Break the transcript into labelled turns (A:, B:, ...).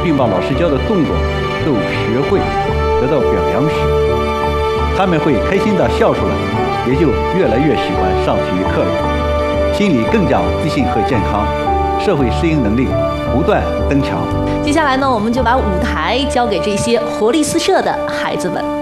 A: 并把老师教的动作都学会，得到表扬时，他们会开心地笑出来，也就越来越喜欢上体育课了，心里更加自信和健康，社会适应能力不断增强。
B: 接下来呢，我们就把舞台交给这些活力四射的孩子们。